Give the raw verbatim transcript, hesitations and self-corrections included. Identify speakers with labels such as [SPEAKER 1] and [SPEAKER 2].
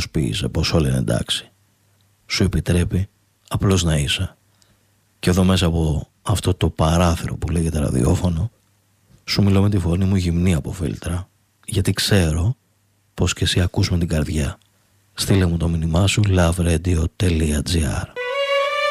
[SPEAKER 1] προσποιείσαι πως όλα είναι εντάξει. Σου επιτρέπει απλώς να είσαι. Και εδώ μέσα από αυτό το παράθυρο που λέγεται ραδιόφωνο, σου μιλώ με τη φωνή μου γυμνή από φίλτρα, γιατί ξέρω πως και εσύ ακούς με την καρδιά. Στείλε μου το μήνυμά σου loveRadio.gr.